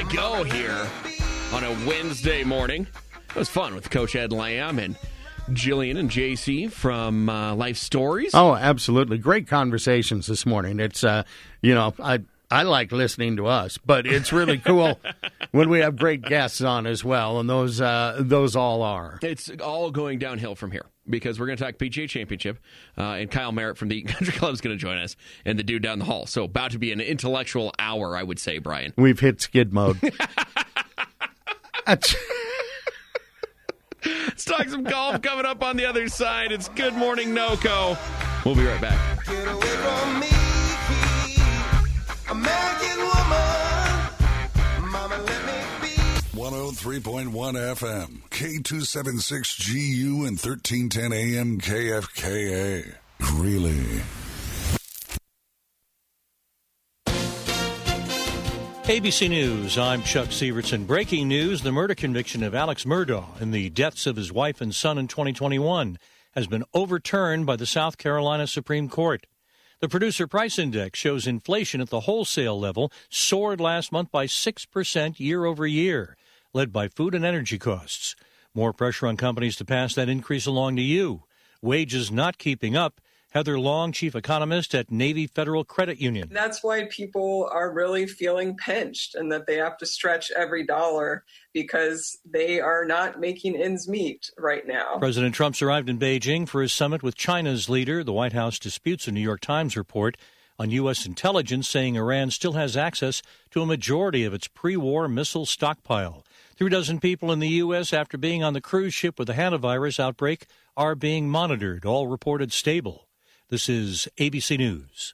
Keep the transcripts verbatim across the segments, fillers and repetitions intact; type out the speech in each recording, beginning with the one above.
go here on a Wednesday morning. It was fun with Coach Ed Lamb and Jillian and J C from uh, Life Stories. Oh, absolutely. Great conversations this morning. It's, uh, you know, I I like listening to us, but it's really cool when we have great guests on as well, and those uh, those all are. It's all going downhill from here because we're going to talk P G A Championship, uh, and Kyle Merritt from the Eaton Country Club is going to join us, and the dude down the hall. So about to be an intellectual hour, I would say, Brian. We've hit skid mode. Let's talk some golf coming up on the other side. It's Good Morning NoCo. We'll be right back. Get away from me, American woman. Mama, let me be. one oh three point one F M, K two seventy-six G U and thirteen ten A M K F K A. Really? A B C News, I'm Chuck Severson. Breaking news, the murder conviction of Alex Murdaugh in the deaths of his wife and son in twenty twenty-one has been overturned by the South Carolina Supreme Court. The Producer Price Index shows inflation at the wholesale level soared last month by six percent year over year, led by food and energy costs. More pressure on companies to pass that increase along to you. Wages not keeping up. Heather Long, chief economist at Navy Federal Credit Union. That's why people are really feeling pinched and that they have to stretch every dollar because they are not making ends meet right now. President Trump's arrived in Beijing for his summit with China's leader. The White House disputes a New York Times report on U S intelligence saying Iran still has access to a majority of its pre-war missile stockpile. Three dozen people in the U S after being on the cruise ship with a hantavirus outbreak are being monitored, all reported stable. This is A B C News.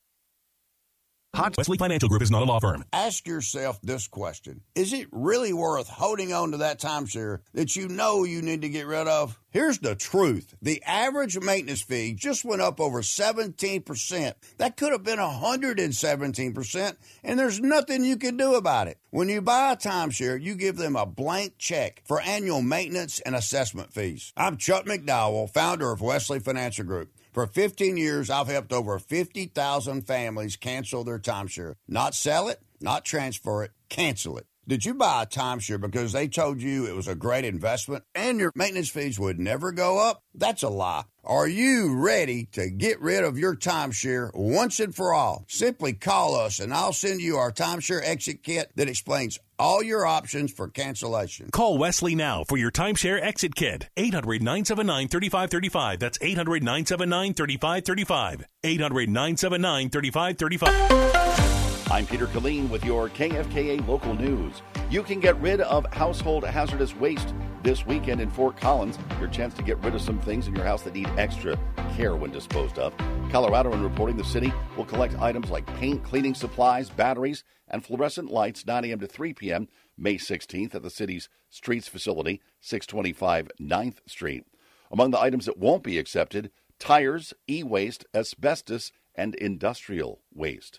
Hot Wesley Financial Group is not a law firm. Ask yourself this question. Is it really worth holding on to that timeshare that you know you need to get rid of? Here's the truth. The average maintenance fee just went up over seventeen percent. That could have been one hundred seventeen percent, and there's nothing you can do about it. When you buy a timeshare, you give them a blank check for annual maintenance and assessment fees. I'm Chuck McDowell, founder of Wesley Financial Group. For fifteen years, I've helped over fifty thousand families cancel their timeshare. Not sell it, not transfer it, cancel it. Did you buy a timeshare because they told you it was a great investment and your maintenance fees would never go up? That's a lie. Are you ready to get rid of your timeshare once and for all? Simply call us and I'll send you our timeshare exit kit that explains all your options for cancellation. Call Wesley now for your timeshare exit kit. eight hundred, nine seven nine, three five three five. That's eight hundred, nine seven nine, three five three five. eight hundred, nine seven nine, three five three five. I'm Peter Killeen with your K F K A local news. You can get rid of household hazardous waste this weekend in Fort Collins. Your chance to get rid of some things in your house that need extra care when disposed of. Coloradoan reporting the city will collect items like paint, cleaning supplies, batteries, and fluorescent lights nine a.m. to three p.m. May sixteenth at the city's Streets facility, six twenty-five ninth Street. Among the items that won't be accepted, tires, e-waste, asbestos, and industrial waste.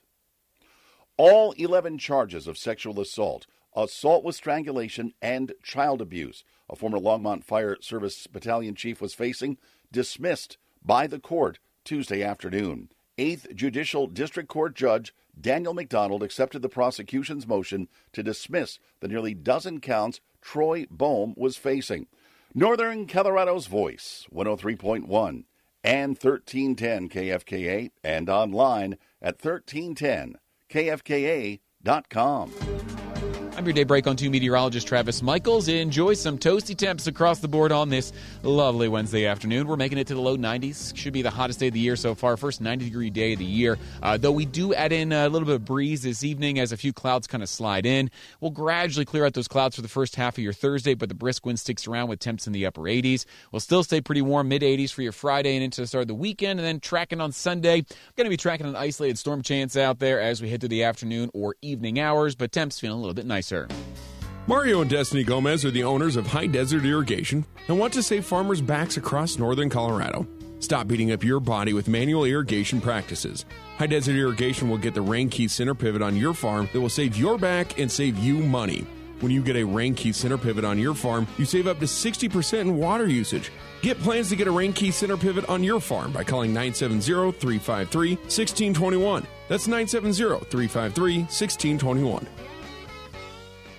All eleven charges of sexual assault, assault with strangulation, and child abuse a former Longmont Fire Service battalion chief was facing, dismissed by the court Tuesday afternoon. Eighth Judicial District Court Judge Daniel McDonald accepted the prosecution's motion to dismiss the nearly dozen counts Troy Bohm was facing. Northern Colorado's Voice, one oh three point one and thirteen ten K F K A, and online at thirteen ten K F K A dot com. I'm your day break on two meteorologist Travis Michaels. Enjoy some toasty temps across the board on this lovely Wednesday afternoon. We're making it to the low nineties. Should be the hottest day of the year so far. First ninety-degree day of the year. Uh, though we do add in a little bit of breeze this evening as a few clouds kind of slide in. We'll gradually clear out those clouds for the first half of your Thursday, but the brisk wind sticks around with temps in the upper eighties. We'll still stay pretty warm, mid-eighties for your Friday and into the start of the weekend. And then tracking on Sunday, going to be tracking an isolated storm chance out there as we head through the afternoon or evening hours, but temps feeling a little bit nicer. Mario and Destiny Gomez are the owners of High Desert Irrigation and want to save farmers' backs across northern Colorado. Stop beating up your body with manual irrigation practices. High Desert Irrigation will get the Rain Key center pivot on your farm that will save your back and save you money. When you get a Rain Key center pivot on your farm, you save up to sixty percent in water usage. Get plans to get a Rain Key center pivot on your farm by calling nine seven zero, three five three, one six two one. That's nine seven zero, three five three, one six two one.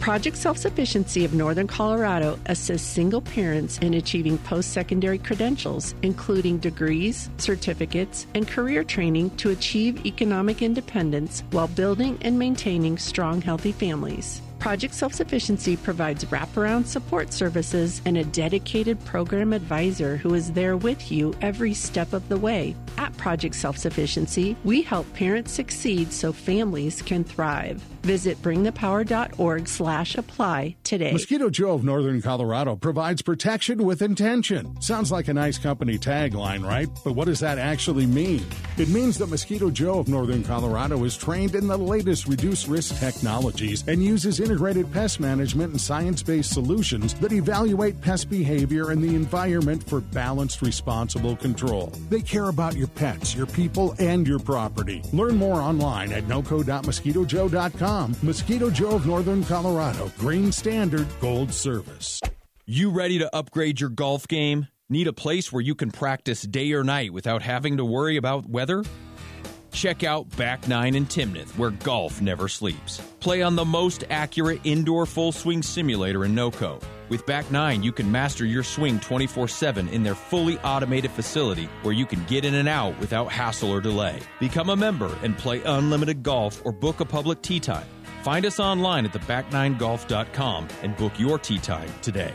Project Self-Sufficiency of Northern Colorado assists single parents in achieving post-secondary credentials, including degrees, certificates, and career training to achieve economic independence while building and maintaining strong, healthy families. Project Self-Sufficiency provides wraparound support services and a dedicated program advisor who is there with you every step of the way. At Project Self-Sufficiency, we help parents succeed so families can thrive. Visit bring the power dot org slash apply today. Mosquito Joe of Northern Colorado provides protection with intention. Sounds like a nice company tagline, right? But what does that actually mean? It means that Mosquito Joe of Northern Colorado is trained in the latest reduced risk technologies and uses integrated pest management and science-based solutions that evaluate pest behavior and the environment for balanced, responsible control. They care about your pets, your people, and your property. Learn more online at noco dot mosquito joe dot com. Mosquito Joe of Northern Colorado. Green Standard Gold Service. You ready to upgrade your golf game? Need a place where you can practice day or night without having to worry about weather? Check out Back Nine in Timnath, where golf never sleeps. Play on the most accurate indoor full swing simulator in NoCo. With Back Nine, you can master your swing twenty-four seven in their fully automated facility where you can get in and out without hassle or delay. Become a member and play unlimited golf or book a public tee time. Find us online at the back nine golf dot com and book your tee time today.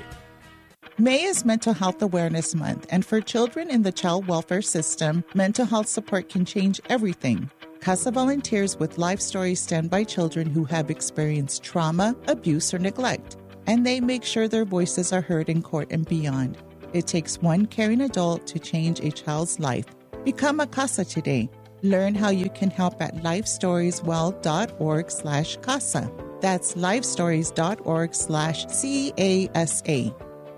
May is Mental Health Awareness Month, and for children in the child welfare system, mental health support can change everything. CASA volunteers with life stories stand by children who have experienced trauma, abuse, or neglect, and they make sure their voices are heard in court and beyond. It takes one caring adult to change a child's life. Become a CASA today. Learn how you can help at lifestorieswell dot org slash CASA. That's lifestories.org slash C A S A.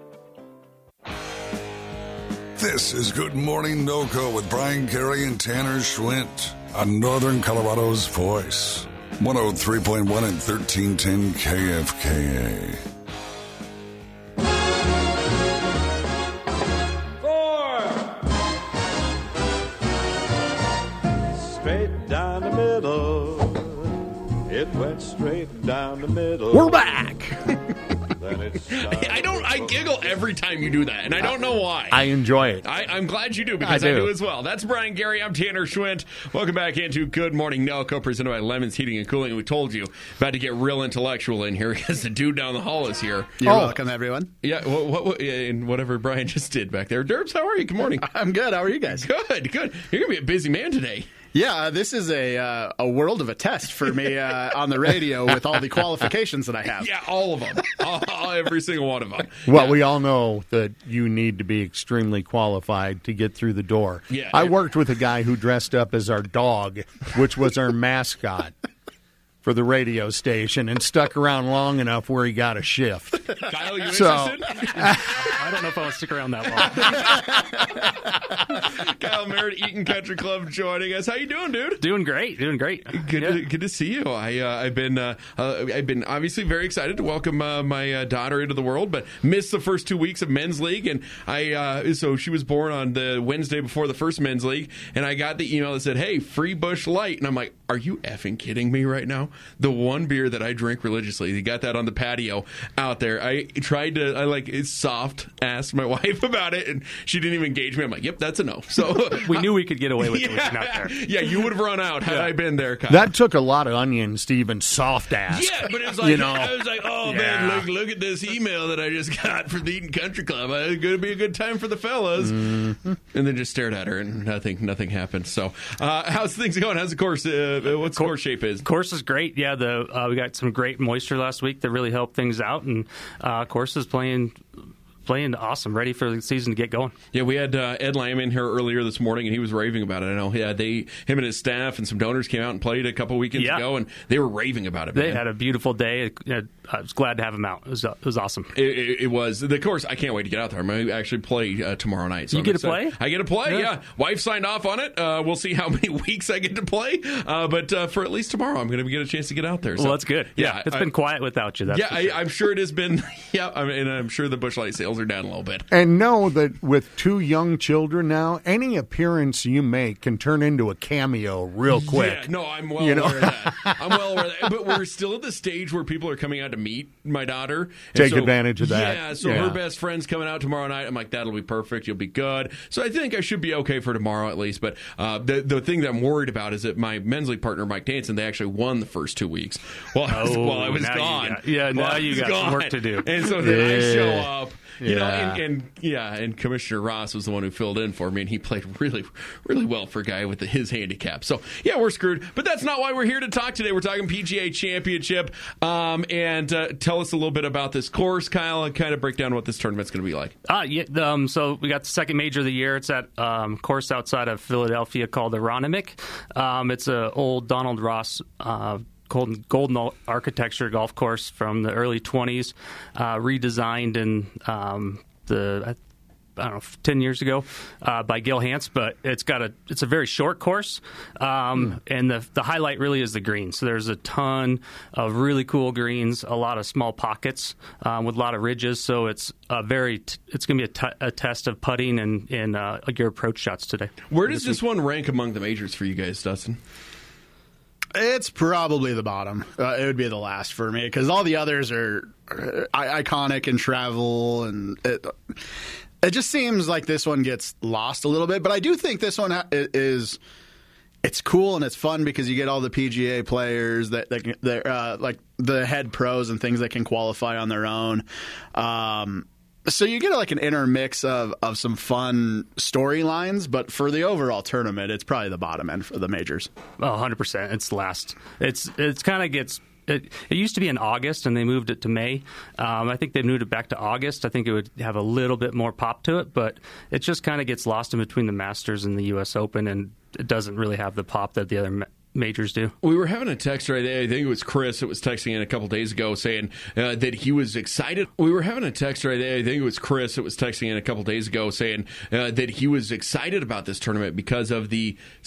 This is Good Morning NoCo with Brian Carey and Tanner Schwint on Northern Colorado's Voice. one oh three point one and thirteen ten K F K A. Straight down the middle. It went straight down the middle. We're back. Then it I don't. I giggle every time you do that, and I don't know why. I enjoy it. I, I'm glad you do because I I do. do as well. That's Brian Gary. I'm Tanner Schwint. Welcome back into Good Morning NoCo, presented by Lemons Heating and Cooling. We told you about to get real intellectual in here because the dude down the hall is here. You're oh. welcome, everyone. Yeah, what, what, what, and whatever Brian just did back there. Derbs, how are you? Good morning. I'm good. How are you guys? Good, good. You're gonna be a busy man today. Yeah, uh, this is a uh, a world of a test for me uh, on the radio with all the qualifications that I have. Yeah, all of them. all, every single one of them. Well, yeah. we all know that you need to be extremely qualified to get through the door. Yeah, I it, worked with a guy who dressed up as our dog, which was our mascot for the radio station, and stuck around long enough where he got a shift. Kyle, you so, interested? I don't know if I want to stick around that long. Kyle Merritt, Eaton Country Club, joining us. How you doing, dude? Doing great, doing great. Good, yeah. to, good to see you. I, uh, I've been, uh, uh, I've been obviously very excited to welcome uh, my uh, daughter into the world, but missed the first two weeks of men's league, and I, uh, so she was born on the Wednesday before the first men's league, and I got the email that said, "Hey, free Busch Light," and I'm like, "Are you effing kidding me right now?" The one beer that I drink religiously, they got that on the patio out there. I tried to, I like, it's soft, asked my wife about it, and she didn't even engage me. I'm like, "Yep, that's a no." So we knew we could get away with yeah, it out there. Yeah, you would have run out had yeah. I been there, Kyle. That took a lot of onions to even soft ask. Yeah, but it was like, you know? I was like, oh, yeah. man, look, look at this email that I just got from the Eaton Country Club. It's going to be a good time for the fellas. Mm-hmm. And then just stared at her, and nothing nothing happened. So uh, how's things going? How's the course? Uh, what's the course shape is? Course is great. Yeah, the uh, we got some great moisture last week that really helped things out, and uh, course is playing playing awesome, ready for the season to get going. Yeah, we had uh, Ed Lamb in here earlier this morning, and he was raving about it. I know yeah, they, him and his staff and some donors came out and played a couple weekends yeah. ago, and they were raving about it. They man. had a beautiful day. I was glad to have him out. It was, it was awesome. It, it, it was. The course, I can't wait to get out there. I'm going to actually play uh, tomorrow night. So you I'm get excited. to play? I get to play, yeah. yeah. Wife signed off on it. Uh, we'll see how many weeks I get to play. Uh, but uh, for at least tomorrow, I'm going to get a chance to get out there. So, well, that's good. Yeah, yeah it's I, been quiet without you. That's yeah, for sure. I, I'm sure it has been. Yeah, I mean, and I'm sure the Busch Light sales are down a little bit. And know that with two young children now, any appearance you make can turn into a cameo real quick. Yeah, no, I'm well You aware know? of that. I'm well aware of that. But we're still at the stage where people are coming out to meet my daughter. And Take so- advantage of that. Yeah, so Yeah. her best friend's coming out tomorrow night. I'm like, that'll be perfect. You'll be good. So I think I should be okay for tomorrow at least. But uh, the the thing that I'm worried about is that my men's league partner, Mike Danson, they actually won the first two weeks while I was, Oh, while I was now you gone. got- yeah, While now I you was got some gone. work to do. And so then I Yeah. show up. You know, Yeah. and, and yeah, and Commissioner Ross was the one who filled in for me, and he played really, really well for a guy with the, his handicap. So yeah, we're screwed. But that's not why we're here to talk today. We're talking P G A Championship, um, and uh, tell us a little bit about this course, Kyle, and kind of break down what this tournament's going to be like. Uh, yeah, um, so we got the second major of the year. It's at um, course outside of Philadelphia called Aronimink. Um, it's an old Donald Ross uh, golden, golden architecture golf course from the early twenties, uh, redesigned in um, the I don't know ten years ago uh, by Gil Hance. But it's got a it's a very short course, um, and the the highlight really is the greens. So there's a ton of really cool greens, a lot of small pockets um, with a lot of ridges. So it's a very t- it's going to be a, t- a test of putting and and uh, your approach shots today. Where does this one rank among the majors for you guys, Dustin? It's probably the bottom. Uh, it would be the last for me because all the others are uh, iconic and travel, and it, it just seems like this one gets lost a little bit. But I do think this one ha- is it's cool and it's fun because you get all the P G A players that that they're uh, like the head pros and things that can qualify on their own. Um, So you get like an intermix of, of some fun storylines, but for the overall tournament, it's probably the bottom end for the majors. Oh, one hundred percent. It's last. It's it's kind of gets. It, it used to be in August, and they moved it to May. Um, I think they moved it back to August. I think it would have a little bit more pop to it, but it just kind of gets lost in between the Masters and the U S Open, and it doesn't really have the pop that the other ma- majors do. We were having a text right there. I think it was Chris that was texting in a couple days ago saying uh, that he was excited. We were having a text right there. I think it was Chris that was texting in a couple days ago saying uh, that he was excited about this tournament because of the